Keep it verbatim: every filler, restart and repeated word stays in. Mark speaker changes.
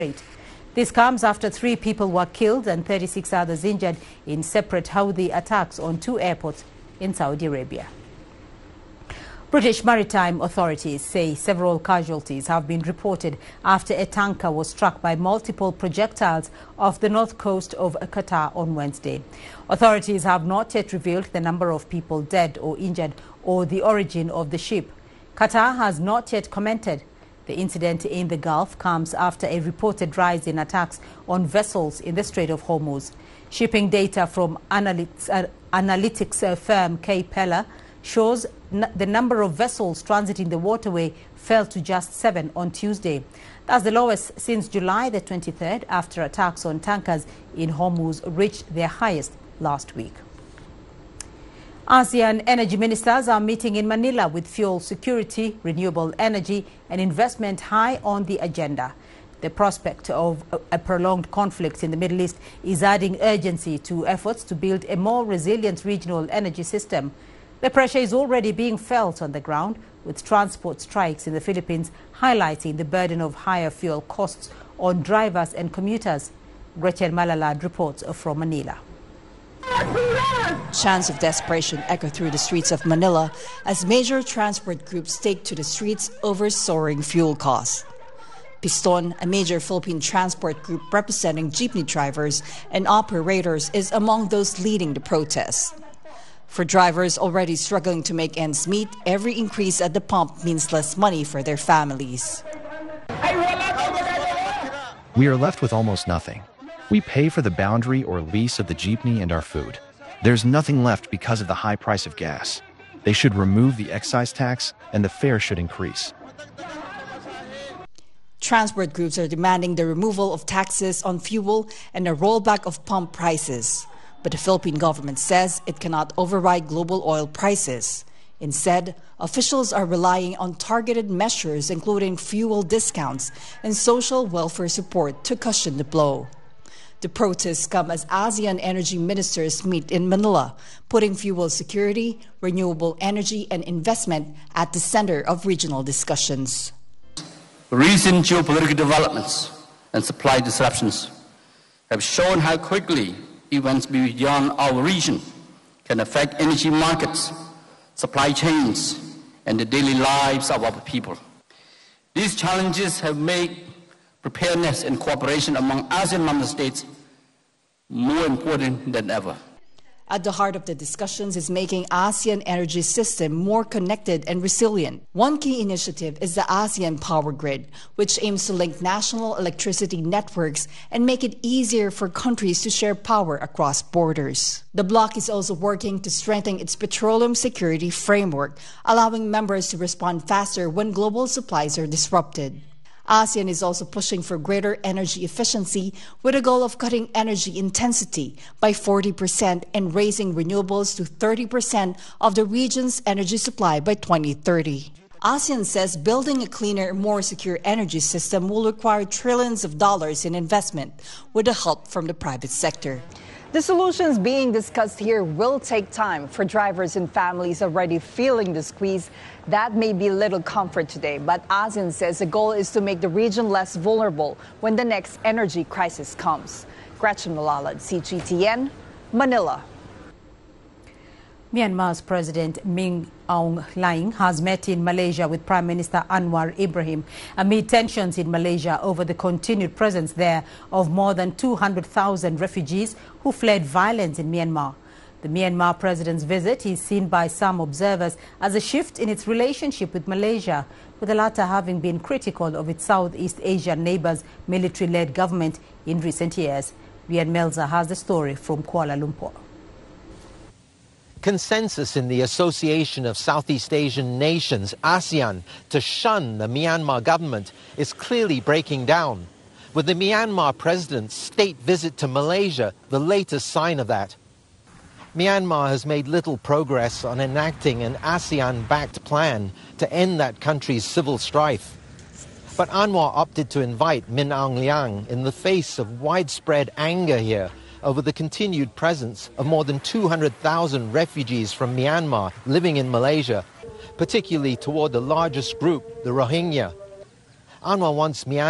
Speaker 1: This comes after three people were killed and thirty-six others injured in separate Houthi attacks on two airports in Saudi Arabia. British maritime authorities say several casualties have been reported after a tanker was struck by multiple projectiles off the north coast of Qatar on Wednesday. Authorities have not yet revealed the number of people dead or injured or the origin of the ship. Qatar has not yet commented. The incident in the Gulf comes after a reported rise in attacks on vessels in the Strait of Hormuz. Shipping data from analytics, uh, analytics uh, firm Capella shows the number of vessels transiting the waterway fell to just seven on Tuesday. That's the lowest since July the twenty-third, after attacks on tankers in Hormuz reached their highest last week. ASEAN energy ministers are meeting in Manila with fuel security, renewable energy and investment high on the agenda. The prospect of a prolonged conflict in the Middle East is adding urgency to efforts to build a more resilient regional energy system. The pressure is already being felt on the ground, with transport strikes in the Philippines highlighting the burden of higher fuel costs on drivers and commuters. Gretchen Malalad reports from Manila.
Speaker 2: Chants of desperation echo through the streets of Manila as major transport groups take to the streets over soaring fuel costs. Piston, a major Philippine transport group representing jeepney drivers and operators, is among those leading the protests. For drivers already struggling to make ends meet, every increase at the pump means less money for their families.
Speaker 3: We are left with almost nothing. We pay for the boundary or lease of the jeepney and our food. There's nothing left because of the high price of gas. They should remove the excise tax and the fare should increase.
Speaker 2: Transport groups are demanding the removal of taxes on fuel and a rollback of pump prices. But the Philippine government says it cannot override global oil prices. Instead, officials are relying on targeted measures including fuel discounts and social welfare support to cushion the blow. The protests come as ASEAN energy ministers meet in Manila, putting fuel security, renewable energy and investment at the center of regional discussions.
Speaker 4: Recent geopolitical developments and supply disruptions have shown how quickly events beyond our region can affect energy markets, supply chains, and the daily lives of our people. These challenges have made preparedness and cooperation among ASEAN member states more important than ever.
Speaker 2: At the heart of the discussions is making ASEAN energy system more connected and resilient. One key initiative is the ASEAN Power Grid, which aims to link national electricity networks and make it easier for countries to share power across borders. The bloc is also working to strengthen its petroleum security framework, allowing members to respond faster when global supplies are disrupted. ASEAN is also pushing for greater energy efficiency with a goal of cutting energy intensity by forty percent and raising renewables to thirty percent of the region's energy supply by twenty thirty. ASEAN says building a cleaner, more secure energy system will require trillions of dollars in investment with the help from the private sector.
Speaker 5: The solutions being discussed here will take time. For drivers and families already feeling the squeeze, that may be little comfort today. But ASEAN says the goal is to make the region less vulnerable when the next energy crisis comes. Gretchen Malalad, C G T N, Manila.
Speaker 1: Myanmar's President Min Aung Hlaing has met in Malaysia with Prime Minister Anwar Ibrahim amid tensions in Malaysia over the continued presence there of more than two hundred thousand refugees who fled violence in Myanmar. The Myanmar president's visit is seen by some observers as a shift in its relationship with Malaysia, with the latter having been critical of its Southeast Asian neighbor's military-led government in recent years. Rian Melza has the story from Kuala Lumpur.
Speaker 6: Consensus in the Association of Southeast Asian Nations, ASEAN, to shun the Myanmar government is clearly breaking down, with the Myanmar president's state visit to Malaysia the latest sign of that. Myanmar has made little progress on enacting an ASEAN-backed plan to end that country's civil strife. But Anwar opted to invite Min Aung Hlaing in the face of widespread anger here over the continued presence of more than two hundred thousand refugees from Myanmar living in Malaysia, particularly toward the largest group, the Rohingya. Anwar wants Myanmar